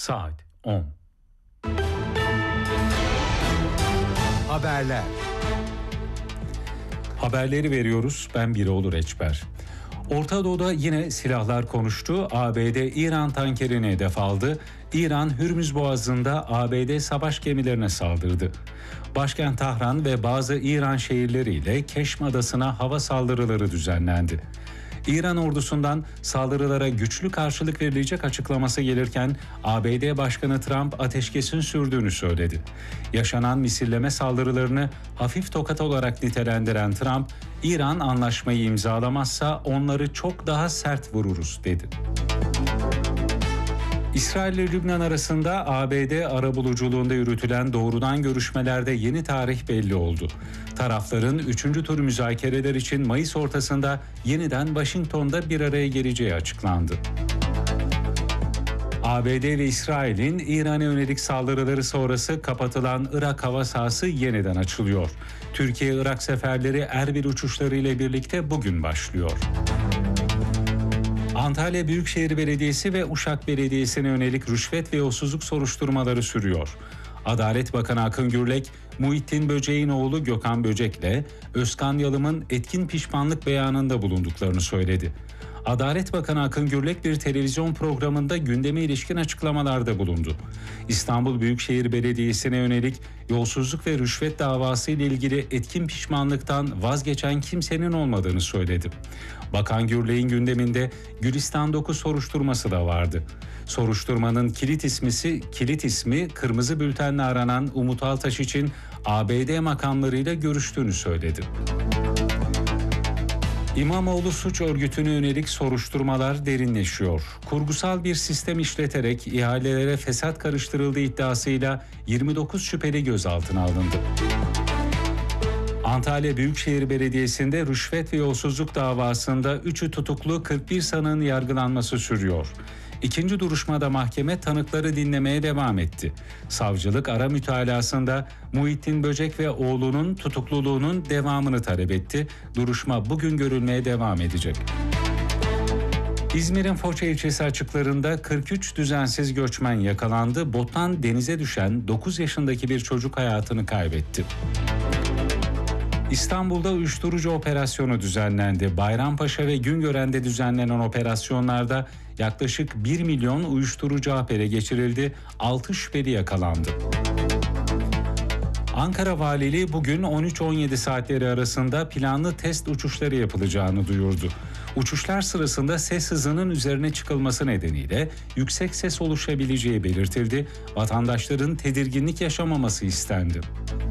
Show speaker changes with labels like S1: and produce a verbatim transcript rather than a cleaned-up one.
S1: Saat on.
S2: Haberler.
S1: Haberleri veriyoruz. Ben Biroğlu Reçber. Orta Doğu'da yine silahlar konuştu. A B D İran tankerini hedef aldı. İran Hürmüz Boğazı'nda A B D savaş gemilerine saldırdı. Başkent Tahran ve bazı İran şehirleriyle Keşm Adası'na hava saldırıları düzenlendi. İran ordusundan saldırılara güçlü karşılık verilecek açıklaması gelirken A B D Başkanı Trump ateşkesin sürdüğünü söyledi. Yaşanan misilleme saldırılarını hafif tokat olarak nitelendiren Trump, İran anlaşmayı imzalamazsa onları çok daha sert vururuz dedi. İsrail ile Lübnan arasında A B D arabuluculuğunda yürütülen doğrudan görüşmelerde yeni tarih belli oldu. Tarafların üçüncü tur müzakereler için Mayıs ortasında yeniden Washington'da bir araya geleceği açıklandı. A B D ve İsrail'in İran'a yönelik saldırıları sonrası kapatılan Irak hava sahası yeniden açılıyor. Türkiye-Irak seferleri Erbil uçuşları ile birlikte bugün başlıyor. Antalya Büyükşehir Belediyesi ve Uşak Belediyesi'ne yönelik rüşvet ve yolsuzluk soruşturmaları sürüyor. Adalet Bakanı Akın Gürlek, Muhittin Böcek'in oğlu Gökhan Böcek'le Özkan Yalım'ın etkin pişmanlık beyanında bulunduklarını söyledi. Adalet Bakanı Akın Gürlek bir televizyon programında gündeme ilişkin açıklamalarda bulundu. İstanbul Büyükşehir Belediyesi'ne yönelik yolsuzluk ve rüşvet davası ile ilgili etkin pişmanlıktan vazgeçen kimsenin olmadığını söyledi. Bakan Gürlek'in gündeminde Gülistan dokuz soruşturması da vardı. Soruşturmanın kilit ismisi, kilit ismi kırmızı bültenle aranan Umut Altaş için A B D makamlarıyla görüştüğünü söyledi. İmamoğlu suç örgütüne yönelik soruşturmalar derinleşiyor. Kurgusal bir sistem işleterek ihalelere fesat karıştırıldığı iddiasıyla yirmi dokuz şüpheli gözaltına alındı. Antalya Büyükşehir Belediyesi'nde rüşvet ve yolsuzluk davasında üçü tutuklu kırk bir sanığın yargılanması sürüyor. İkinci duruşmada mahkeme tanıkları dinlemeye devam etti. Savcılık ara mütalasında Muhittin Böcek ve oğlunun tutukluluğunun devamını talep etti. Duruşma bugün görülmeye devam edecek. İzmir'in Foça ilçesi açıklarında kırk üç düzensiz göçmen yakalandı. Bottan denize düşen dokuz yaşındaki bir çocuk hayatını kaybetti. İstanbul'da uyuşturucu operasyonu düzenlendi. Bayrampaşa ve Güngören'de düzenlenen operasyonlarda yaklaşık bir milyon uyuşturucu hapere geçirildi. altı şüpheli yakalandı. Ankara Valiliği bugün on üç on yedi saatleri arasında planlı test uçuşları yapılacağını duyurdu. Uçuşlar sırasında ses hızının üzerine çıkılması nedeniyle yüksek ses oluşabileceği belirtildi. Vatandaşların tedirginlik yaşamaması istendi.